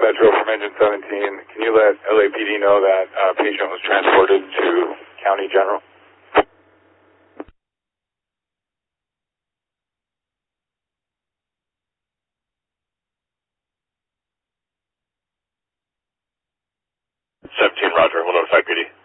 Metro from Engine 17. Can you let LAPD know that patient was transported to County General? Roger, we'll notify PD.